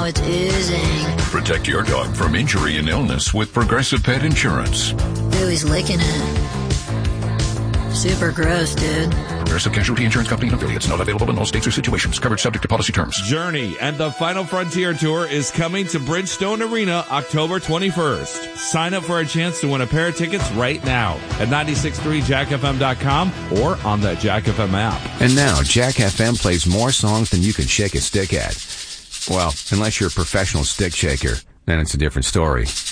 it's oozing. Protect your dog from injury and illness with Progressive Pet Insurance. Ooh, he's licking it. Super gross, dude. Progressive Casualty Insurance Company and affiliates. Not available in all states or situations. Coverage subject to policy terms. Journey and the Final Frontier Tour is coming to Bridgestone Arena October 21st. Sign up for a chance to win a pair of tickets right now at 963jackfm.com or on the Jack FM app. And now, Jack FM plays more songs than you can shake a stick at. Well, unless you're a professional stick shaker, then it's a different story.